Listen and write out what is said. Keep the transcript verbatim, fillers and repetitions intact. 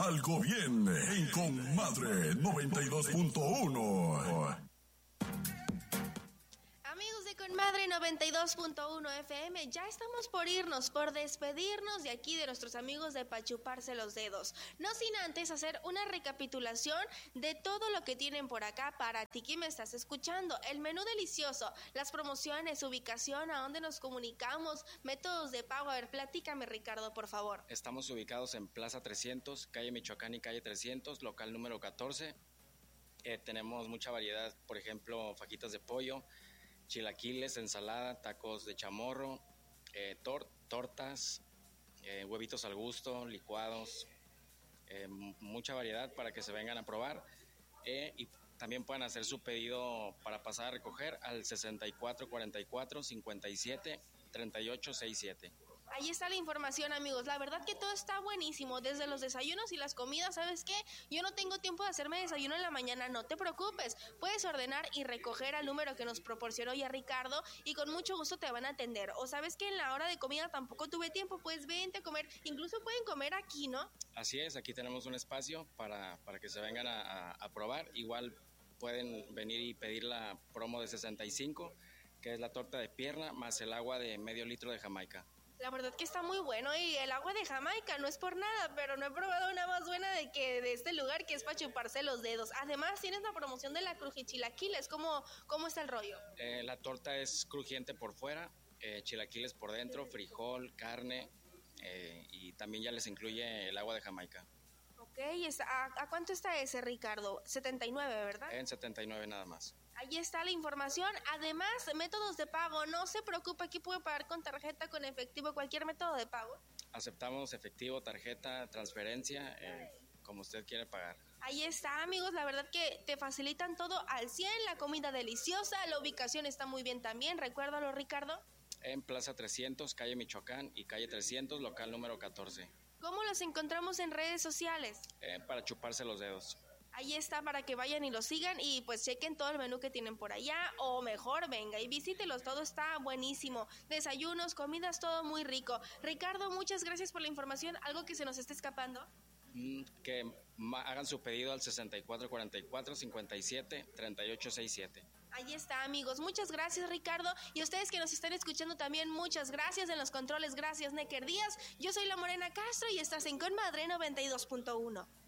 algo bien en Comadre noventa y dos punto uno. Amigos de Comadre noventa y dos punto uno F M, ya estamos por irnos, por despedirnos de aquí de nuestros amigos de Pa' Chuparse los Dedos. No sin antes hacer una recapitulación de todo lo que tienen por acá para ti que me estás escuchando. El menú delicioso, las promociones, ubicación, a dónde nos comunicamos, métodos de pago. A ver, platícame, Ricardo, por favor. Estamos ubicados en Plaza trescientos, calle Michoacán y calle trescientos, local número catorce. Eh, tenemos mucha variedad, por ejemplo, fajitas de pollo, chilaquiles, ensalada, tacos de chamorro, eh, tor- tortas, eh, huevitos al gusto, licuados, eh, mucha variedad para que se vengan a probar, eh, y también pueden hacer su pedido para pasar a recoger al sesenta y cuatro cuarenta y cuatro cincuenta y siete treinta y ocho sesenta y siete. Ahí está la información, amigos. La verdad que todo está buenísimo, desde los desayunos y las comidas. ¿Sabes qué? Yo no tengo tiempo de hacerme desayuno en la mañana, no te preocupes. Puedes ordenar y recoger al número que nos proporcionó ya Ricardo y con mucho gusto te van a atender. O sabes que en la hora de comida tampoco tuve tiempo, pues vente a comer. Incluso pueden comer aquí, ¿no? Así es, aquí tenemos un espacio para, para que se vengan a, a, a probar. Igual pueden venir y pedir la promo de sesenta y cinco, que es la torta de pierna más el agua de medio litro de Jamaica. La verdad que está muy bueno, y el agua de Jamaica no es por nada, pero no he probado una más buena de que de este lugar, que es para chuparse los dedos. Además tienes la promoción de la crujichilaquiles. ¿Cómo, cómo está el rollo? Eh, la torta es crujiente por fuera, eh, chilaquiles por dentro, frijol, carne, eh, y también ya les incluye el agua de Jamaica. Ok, está, ¿a, ¿a cuánto está ese, Ricardo? setenta y nueve, ¿verdad? En setenta y nueve nada más. Ahí está la información. Además, métodos de pago. No se preocupe, aquí puede pagar con tarjeta, con efectivo, cualquier método de pago. Aceptamos efectivo, tarjeta, transferencia, eh, como usted quiere pagar. Ahí está, amigos, la verdad que te facilitan todo al cien, la comida deliciosa, la ubicación está muy bien también. Recuérdalo, Ricardo. En Plaza trescientos, calle Michoacán y calle trescientos, local número catorce. ¿Cómo los encontramos en redes sociales? Eh, para chuparse los dedos. Ahí está para que vayan y los sigan y pues chequen todo el menú que tienen por allá, o mejor venga y visítelos, todo está buenísimo, desayunos, comidas, todo muy rico. Ricardo, muchas gracias por la información. ¿Algo que se nos esté escapando? Mm, que ma- hagan su pedido al sesenta y cuatro cuarenta y cuatro cincuenta y siete treinta y ocho sesenta y siete. Ahí está, amigos, muchas gracias, Ricardo, y a ustedes que nos están escuchando también, muchas gracias. En los controles, gracias, Necker Díaz. Yo soy La Morena Castro y estás en Comadre noventa y dos punto uno.